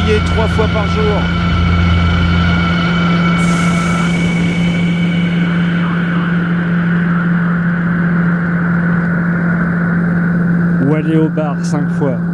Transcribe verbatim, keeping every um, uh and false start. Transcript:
réveiller trois fois par jour. Ou aller au bar cinq fois.